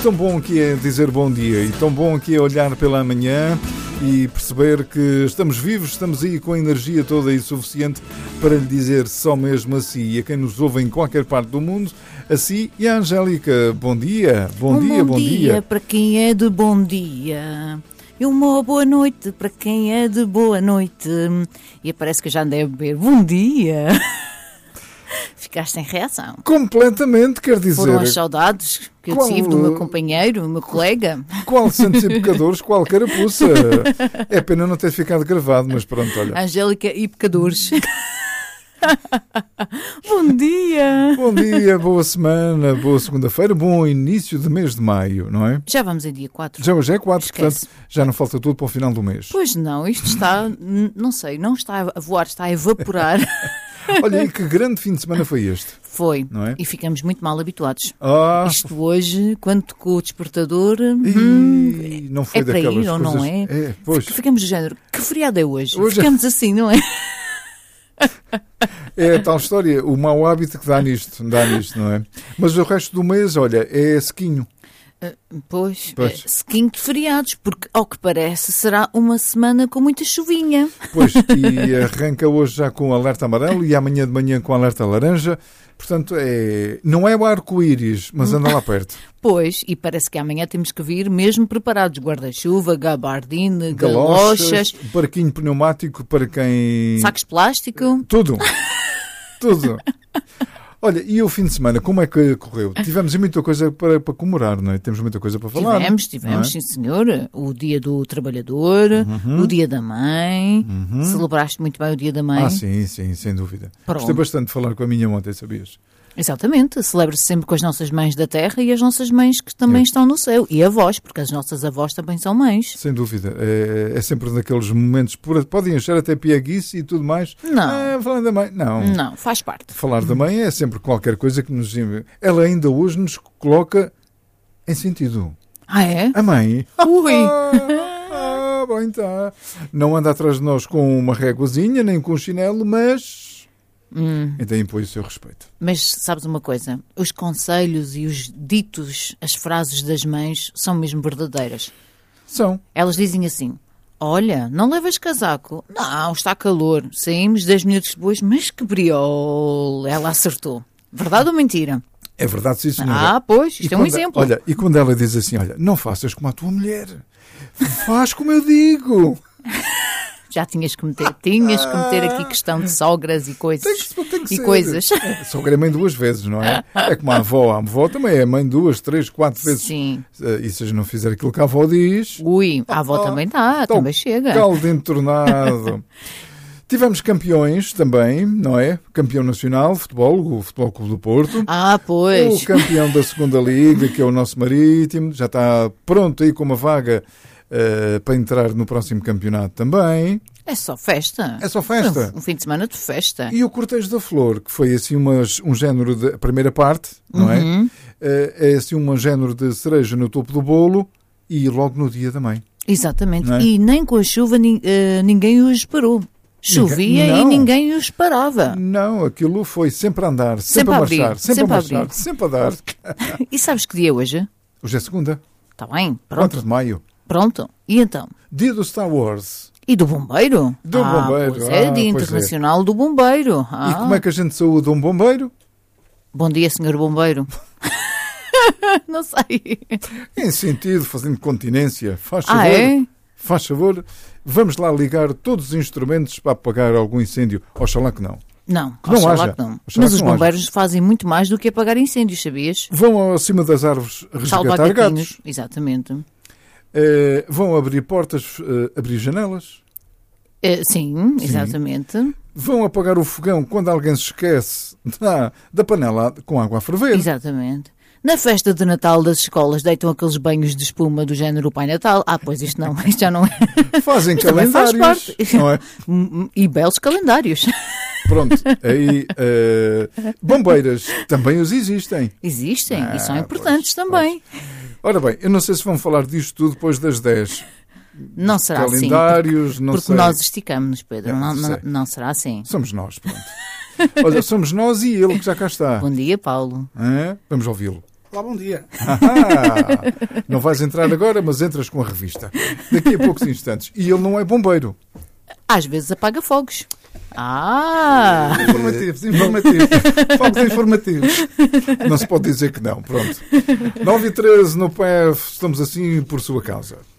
tão bom que é dizer bom dia, e tão bom que é olhar pela manhã e perceber que estamos vivos, estamos aí com a energia toda e suficiente para lhe dizer só mesmo assim, e a quem nos ouve em qualquer parte do mundo, assim, e a Angélica, bom dia, bom dia para quem é de bom dia. E uma boa noite para quem é de boa noite. E parece que já andei a beber. Bom dia. Ficaste sem reação. Completamente, quer dizer... Foram as saudades que eu tive do meu companheiro, do meu colega. Qual santos e pecadores, qual carapuça. É pena não ter ficado gravado, mas pronto, olha. Angélica e pecadores. Bom dia. Bom dia, boa semana, boa segunda-feira, bom início de mês de maio, não é? Já vamos em dia 4. Já hoje é 4, Esquece. portanto já não falta tudo para o final do mês. Pois não, isto está, não sei, não está a voar, está a evaporar. Olha, e que grande fim de semana foi este? Foi, não é? E ficamos muito mal habituados. Isto hoje, quando tocou o despertador, não foi é para daquelas ir ou coisas... não é? Pois. Ficamos do género, que feriado é hoje? Hoje Ficamos assim, não é? É a tal história, o mau hábito que dá nisto, não é? Mas o resto do mês, olha, é sequinho. Pois. Sequinho de feriados, porque ao que parece será uma semana com muita chuvinha. Pois, e arranca hoje já com o alerta amarelo e amanhã de manhã com o alerta laranja. Portanto, não é o arco-íris, mas anda lá perto. Pois, e parece que amanhã temos que vir mesmo preparados. Guarda-chuva, gabardine, galochas... Barquinho pneumático para quem... Sacos de plástico... Tudo. Olha, e o fim de semana, como é que correu? Tivemos muita coisa para comemorar, não é? Temos muita coisa para falar. Tivemos, sim senhor. O dia do trabalhador, o dia da mãe. Celebraste muito bem o dia da mãe. Sim, sem dúvida. Pronto. Gostei bastante de falar com a minha ontem, sabias? Exatamente. Celebra-se sempre com as nossas mães da terra e as nossas mães que também estão no céu. E avós, porque as nossas avós também são mães. Sem dúvida. É sempre naqueles momentos, podem achar até pieguice e tudo mais. Não. Falando da mãe, não. Não, faz parte. Falar da mãe é sempre qualquer coisa que nos... Ela ainda hoje nos coloca em sentido. Ah, é? A mãe. Ui! Bem, tá. Não anda atrás de nós com uma réguazinha, nem com um chinelo, mas... Então impõe o seu respeito. Mas sabes uma coisa? Os conselhos e os ditos, as frases das mães são mesmo verdadeiras. São. Elas dizem assim: olha, não levas casaco? Não, está calor. Saímos 10 minutos depois, mas que briol! Ela acertou. Verdade ou mentira? É verdade, sim, senhora. Pois, isto é um exemplo. Olha, e quando ela diz assim, olha, não faças como a tua mulher. Faz como eu digo. Já tinhas que meter aqui questão de sogras e coisas. Tem que e ser. Coisas. Sogra é mãe 2 vezes, não é? É como a avó também é mãe 2, 3, 4 vezes. Sim. E se não fizer aquilo que a avó diz... Ui, a avó também dá, também chega. Caldo entornado. Tivemos campeões também, não é? Campeão nacional, futebol, o Futebol Clube do Porto. Pois. O campeão da segunda Liga, que é o nosso Marítimo, já está pronto aí com uma vaga para entrar no próximo campeonato também. É só festa. É só festa. Um fim de semana de festa. E o Cortejo da Flor, que foi assim um género de... A primeira parte, não é? É assim um género de cereja no topo do bolo e logo no dia da mãe. Exatamente. É? E nem com a chuva ninguém os parou. Chovia e ninguém os parava. Não, aquilo foi sempre a andar, sempre a marchar, sempre a dar. E sabes que dia é hoje? Hoje é segunda. Está bem, 4 de maio. Pronto. E então? Dia do Star Wars. E do bombeiro? Do bombeiro. Pois é, Dia Internacional do Bombeiro. E como é que a gente saúda um bombeiro? Bom dia, senhor bombeiro. Não sei. Em sentido, fazendo continência. Faz favor. Faz favor. Vamos lá ligar todos os instrumentos para apagar algum incêndio. Oxalá que não. Não, não haja. Que não. Mas os bombeiros fazem muito mais do que apagar incêndios, sabias? Vão acima das árvores resgatar gatos. Exatamente. Vão abrir portas, abrir janelas. Sim, exatamente. Vão apagar o fogão quando alguém se esquece da panela com água a ferver. Exatamente. Na festa de Natal das escolas deitam aqueles banhos de espuma do género Pai Natal. Pois isto já não é. Fazem calendários, não é? E belos calendários. Pronto, aí bombeiras também os existem. Existem e são importantes também. Ora bem, eu não sei se vão falar disto tudo depois das 10. Não será calendários, assim. Porque nós esticamos-nos, Pedro. Não será assim. Somos nós, pronto. Olha, somos nós e ele que já cá está. Bom dia, Paulo. Vamos ouvi-lo. Olá, bom dia. Não vais entrar agora, mas entras com a revista. Daqui a poucos instantes. E ele não é bombeiro. Às vezes apaga fogos. Informativos. Fogos informativos. Não se pode dizer que não. Pronto. 9h13 no PEF, estamos assim por sua causa.